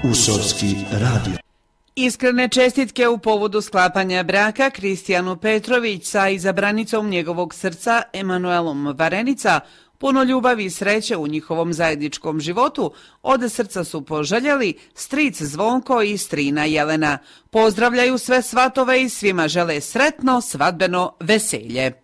Usorski radio. Iskrene čestitke u povodu sklapanja braka Kristijanu Petrović sa izabranicom njegovog srca Emanuelom Varenica. Puno ljubavi i sreće u njihovom zajedničkom životu od srca su poželjeli stric Zvonko i strina Jelena. Pozdravljaju sve svatove i svima žele sretno svadbeno veselje.